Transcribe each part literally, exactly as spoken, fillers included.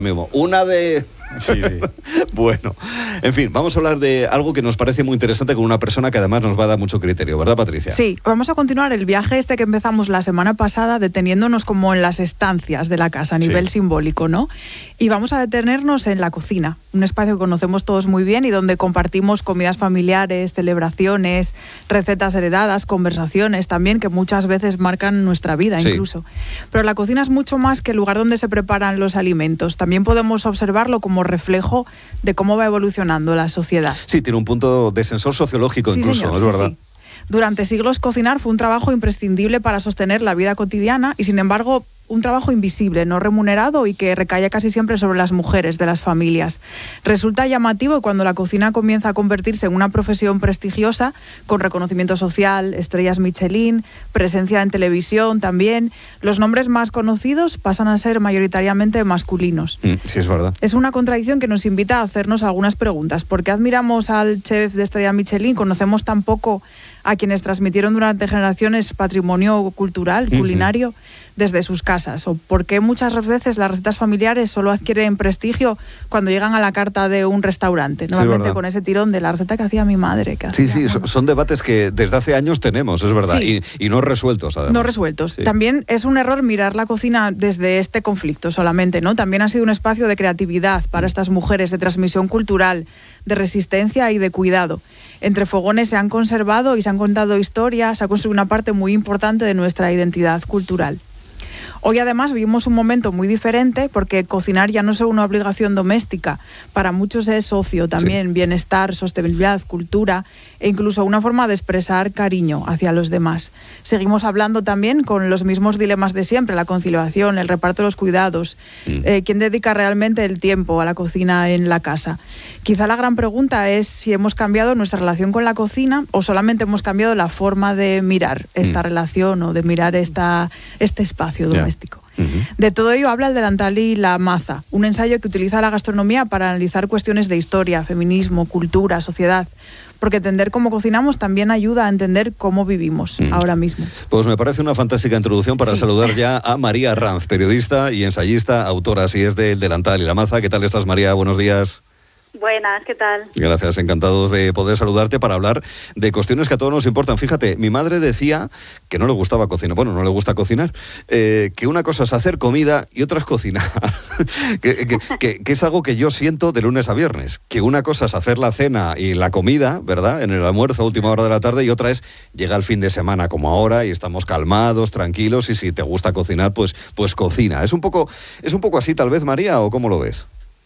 mismo. Una de... Sí, sí. Bueno, en fin, vamos a hablar de algo que nos parece muy interesante con una persona que además nos va a dar mucho criterio, ¿verdad, Patricia? Sí, vamos a continuar el viaje este que empezamos la semana pasada, deteniéndonos como en las estancias de la casa a nivel Sí. simbólico, ¿no? Y vamos a detenernos en la cocina, un espacio que conocemos todos muy bien y donde compartimos comidas familiares, celebraciones, recetas heredadas, conversaciones también que muchas veces marcan nuestra vida Sí. incluso. Pero la cocina es mucho más que el lugar donde se preparan los alimentos. También podemos observarlo como reflejo de cómo va evolucionando la sociedad. Sí, tiene un punto de sensor sociológico Sí, incluso, señor, es sí, verdad. sí. Durante siglos cocinar fue un trabajo imprescindible para sostener la vida cotidiana y, sin embargo, un trabajo invisible, no remunerado y que recae casi siempre sobre las mujeres de las familias. Resulta llamativo cuando la cocina comienza a convertirse en una profesión prestigiosa, con reconocimiento social, estrellas Michelin, presencia en televisión también. Los nombres más conocidos pasan a ser mayoritariamente masculinos. Mm, sí, es verdad. Es una contradicción que nos invita a hacernos algunas preguntas. ¿Por qué admiramos al chef de estrella Michelin? ¿Conocemos tan poco a quienes transmitieron durante generaciones patrimonio cultural, culinario, uh-huh. desde sus casas? ¿O por qué muchas veces las recetas familiares solo adquieren prestigio cuando llegan a la carta de un restaurante? Normalmente sí, con ese tirón de la receta que hacía mi madre. Que sí, hacía, sí, bueno. son debates que desde hace años tenemos, es verdad, Sí. y, y no resueltos, además. No resueltos. Sí. También es un error mirar la cocina desde este conflicto solamente, ¿no? También ha sido un espacio de creatividad para estas mujeres, de transmisión cultural, de resistencia y de cuidado. Entre fogones se han conservado y se han contado historias, se ha construido una parte muy importante de nuestra identidad cultural. Hoy además vivimos un momento muy diferente porque cocinar ya no es una obligación doméstica, para muchos es ocio también, sí. bienestar, sostenibilidad, cultura e incluso una forma de expresar cariño hacia los demás. Seguimos hablando también con los mismos dilemas de siempre, la conciliación, el reparto de los cuidados, mm. eh, quién dedica realmente el tiempo a la cocina en la casa. Quizá la gran pregunta es si hemos cambiado nuestra relación con la cocina o solamente hemos cambiado la forma de mirar esta mm. relación o de mirar esta, este espacio doméstico. Yeah. Uh-huh. De todo ello habla el delantal y la maza, un ensayo que utiliza la gastronomía para analizar cuestiones de historia, feminismo, cultura, sociedad, porque entender cómo cocinamos también ayuda a entender cómo vivimos mm. ahora mismo. Pues me parece una fantástica introducción para sí. saludar ya a María Ranz, periodista y ensayista, autora así es de El delantal y la maza. ¿Qué tal estás, María? Buenos días. Buenas, ¿qué tal? Gracias, encantados de poder saludarte para hablar de cuestiones que a todos nos importan. Fíjate, mi madre decía que no le gustaba cocinar, bueno, no le gusta cocinar, eh, que una cosa es hacer comida y otra es cocinar, que, que, que, que es algo que yo siento de lunes a viernes, que una cosa es hacer la cena y la comida, ¿verdad?, en el almuerzo a última hora de la tarde, y otra es llegar el fin de semana como ahora y estamos calmados, tranquilos, y si te gusta cocinar, pues, pues cocina. ¿Es un poco, es un poco así tal vez, María, o cómo lo ves?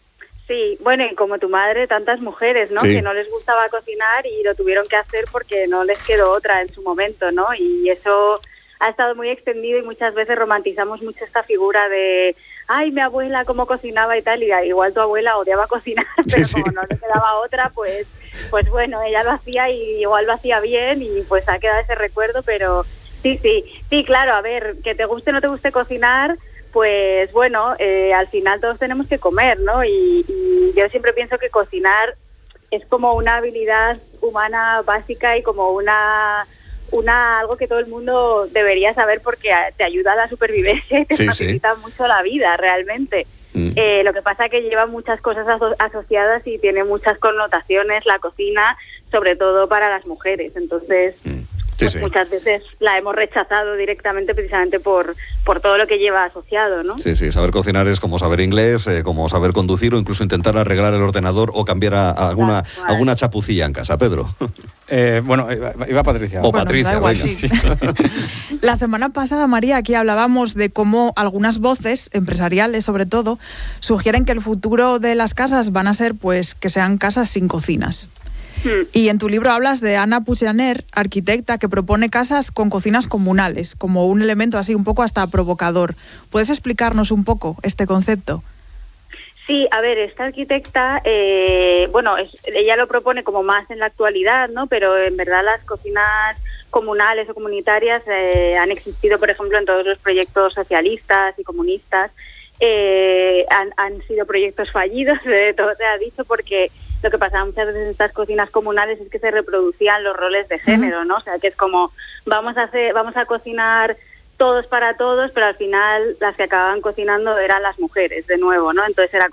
Sí, bueno, y como tu madre, tantas mujeres, ¿no? Sí. Que no les gustaba cocinar y lo tuvieron que hacer porque no les quedó otra en su momento, ¿no? Y eso ha estado muy extendido y muchas veces romantizamos mucho esta figura de, ay, mi abuela cómo cocinaba y tal, y igual tu abuela odiaba cocinar, pero sí, como sí. no le quedaba otra, pues, pues bueno, ella lo hacía y igual lo hacía bien y pues ha quedado ese recuerdo, pero sí, sí, sí, claro, a ver, que te guste o no te guste cocinar, pues bueno, eh, al final todos tenemos que comer, ¿no? Y, y yo siempre pienso que cocinar es como una habilidad humana básica y como una, una algo que todo el mundo debería saber porque te ayuda a la supervivencia y te sí, facilita sí. mucho la vida realmente. Mm. Eh, lo que pasa es que lleva muchas cosas aso- asociadas y tiene muchas connotaciones la cocina, sobre todo para las mujeres. Entonces... Mm. Sí, pues sí. muchas veces la hemos rechazado directamente precisamente por, por todo lo que lleva asociado, ¿no? Sí, sí, saber cocinar es como saber inglés, eh, como saber conducir o incluso intentar arreglar el ordenador o cambiar a, a alguna, claro, alguna chapucilla en casa. Pedro. Eh, bueno, iba Patricia. O bueno, Patricia, igual, venga. Sí. La semana pasada, María, aquí hablábamos de cómo algunas voces, empresariales sobre todo, sugieren que el futuro de las casas van a ser pues que sean casas sin cocinas. Y en tu libro hablas de Anna Puchaner, arquitecta, que propone casas con cocinas comunales, como un elemento así un poco hasta provocador. ¿Puedes explicarnos un poco este concepto? Sí, a ver, esta arquitecta, eh, bueno, es, ella lo propone como más en la actualidad, ¿no? Pero en verdad las cocinas comunales o comunitarias eh, han existido, por ejemplo, en todos los proyectos socialistas y comunistas. Eh, han, han sido proyectos fallidos, de todo se ha dicho, porque lo que pasaba muchas veces en estas cocinas comunales es que se reproducían los roles de género, ¿no? O sea, que es como vamos a hacer, vamos a cocinar todos para todos, pero al final las que acababan cocinando eran las mujeres de nuevo, ¿no? Entonces era